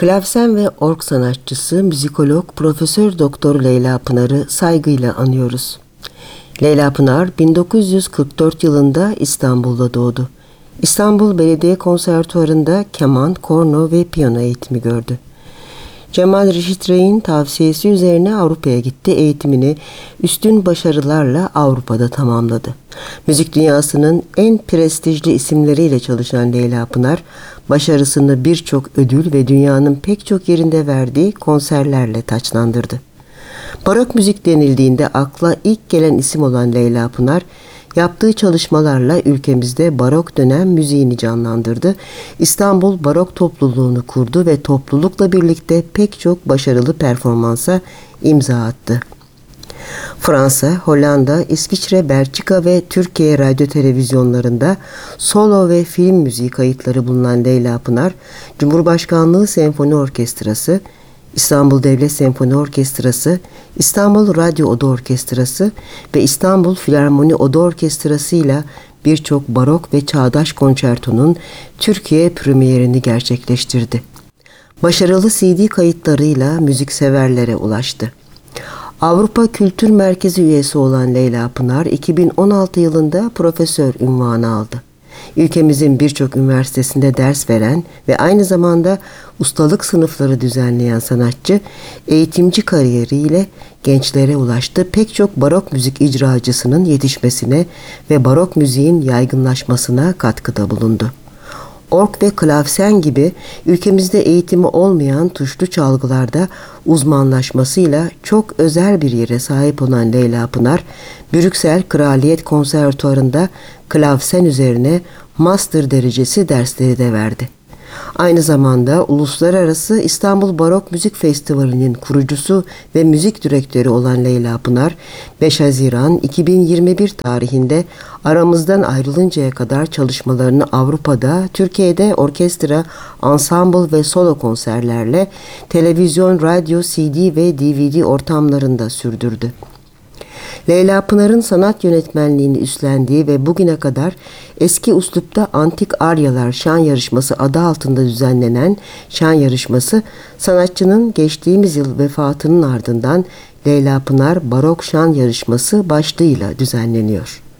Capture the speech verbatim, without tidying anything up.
Klavsen ve org sanatçısı, müzikolog Profesör Doktor Leyla Pınar'ı saygıyla anıyoruz. Leyla Pınar bin dokuz yüz kırk dört yılında İstanbul'da doğdu. İstanbul Belediye Konservatuvarı'nda keman, korno ve piyano eğitimi gördü. Cemal Reşit Rey'in tavsiyesi üzerine Avrupa'ya gitti, eğitimini üstün başarılarla Avrupa'da tamamladı. Müzik dünyasının en prestijli isimleriyle çalışan Leyla Pınar, başarısını birçok ödül ve dünyanın pek çok yerinde verdiği konserlerle taçlandırdı. Barok müzik denildiğinde akla ilk gelen isim olan Leyla Pınar, yaptığı çalışmalarla ülkemizde barok dönem müziğini canlandırdı. İstanbul Barok Topluluğunu kurdu ve toplulukla birlikte pek çok başarılı performansa imza attı. Fransa, Hollanda, İsviçre, Belçika ve Türkiye radyo televizyonlarında solo ve film müziği kayıtları bulunan Leyla Pınar, Cumhurbaşkanlığı Senfoni Orkestrası, İstanbul Devlet Senfoni Orkestrası, İstanbul Radyo Oda Orkestrası ve İstanbul Filarmoni Oda Orkestrası ile birçok barok ve çağdaş konçertonun Türkiye premierini gerçekleştirdi. Başarılı C D kayıtlarıyla müzikseverlere ulaştı. Avrupa Kültür Merkezi üyesi olan Leyla Pınar, iki bin on altı yılında profesör unvanı aldı. Ülkemizin birçok üniversitesinde ders veren ve aynı zamanda ustalık sınıfları düzenleyen sanatçı, eğitimci kariyeriyle gençlere ulaştı, pek çok barok müzik icracısının yetişmesine ve barok müziğin yaygınlaşmasına katkıda bulundu. Org ve klavsen gibi ülkemizde eğitimi olmayan tuşlu çalgılarda uzmanlaşmasıyla çok özel bir yere sahip olan Leyla Pınar, Brüksel Kraliyet Konservatuvarı'nda klavsen üzerine master derecesi dersleri de verdi. Aynı zamanda Uluslararası İstanbul Barok Müzik Festivali'nin kurucusu ve müzik direktörü olan Leyla Pınar, beş Haziran iki bin yirmi bir tarihinde aramızdan ayrılıncaya kadar çalışmalarını Avrupa'da, Türkiye'de orkestra, ansambl ve solo konserlerle televizyon, radyo, C D ve D V D ortamlarında sürdürdü. Leyla Pınar'ın sanat yönetmenliğini üstlendiği ve bugüne kadar eski üslupta Antik Aryalar Şan Yarışması adı altında düzenlenen şan yarışması, sanatçının geçtiğimiz yıl vefatının ardından Leyla Pınar Barok Şan Yarışması başlığıyla düzenleniyor.